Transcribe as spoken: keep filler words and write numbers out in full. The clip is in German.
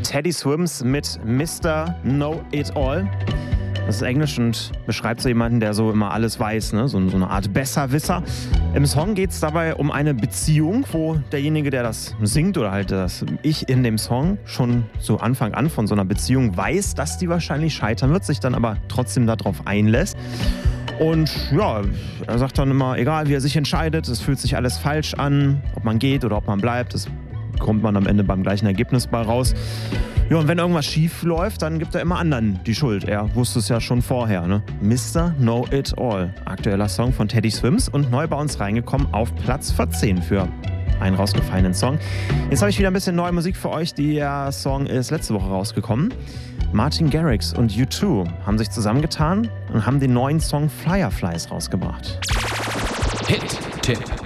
Teddy Swims mit Mister Know-It-All. Das ist Englisch und beschreibt so jemanden, der so immer alles weiß, ne? so, so eine Art Besserwisser. Im Song geht es dabei um eine Beziehung, wo derjenige, der das singt oder halt das Ich in dem Song schon zu Anfang an von so einer Beziehung weiß, dass die wahrscheinlich scheitern wird, sich dann aber trotzdem darauf einlässt. Und ja, er sagt dann immer, egal wie er sich entscheidet, es fühlt sich alles falsch an, ob man geht oder ob man bleibt, das kommt man am Ende beim gleichen Ergebnis bei raus. Ja, und wenn irgendwas schief läuft, dann gibt er immer anderen die Schuld. Er wusste es ja schon vorher, ne? Mister Know-It-All, aktueller Song von Teddy Swims und neu bei uns reingekommen auf Platz vierzehn für einen rausgefallenen Song. Jetzt habe ich wieder ein bisschen neue Musik für euch. Der Song ist letzte Woche rausgekommen. Martin Garrix und U zwei haben sich zusammengetan und haben den neuen Song Fireflies rausgebracht. Hit-Tipp.